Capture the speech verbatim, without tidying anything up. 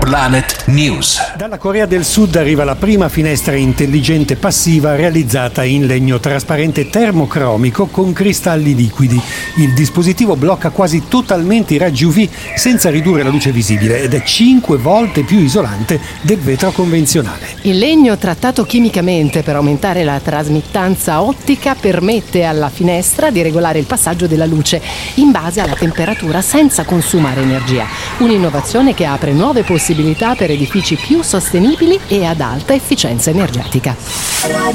Planet News. Dalla Corea del Sud arriva la prima finestra intelligente passiva realizzata in legno trasparente termocromico con cristalli liquidi. Il dispositivo blocca quasi totalmente i raggi U V senza ridurre la luce visibile ed è cinque volte più isolante del vetro convenzionale. Il legno trattato chimicamente per aumentare la trasmittanza ottica permette alla finestra di regolare il passaggio della luce in base alla temperatura senza consumare energia. Un'innovazione che apre nuove possibilità per edifici più sostenibili e ad alta efficienza energetica.